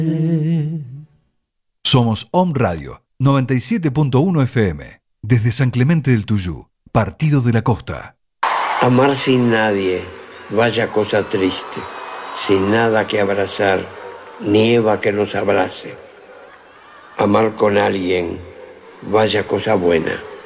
Somos Om Radio 97.1 FM, desde San Clemente del Tuyú, Partido de la Costa. Amar sin nadie, vaya cosa triste, sin nada que abrazar, nieva que nos abrace. Amar con alguien, vaya cosa buena.